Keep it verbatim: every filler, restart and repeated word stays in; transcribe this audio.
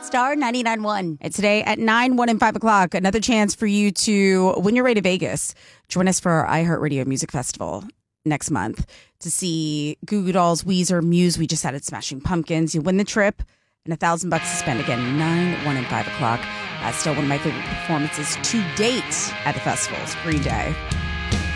Star ninety-nine point one. And today at nine, one, and five o'clock, another chance for you to win your way to Vegas. Join us for our iHeartRadio Music Festival next month to see Goo Goo Dolls, Weezer, Muse. We just added Smashing Pumpkins. You win the trip and a thousand bucks to spend. Again, nine, one, and five o'clock. That's still one of my favorite performances to date at the festivals. Green Day.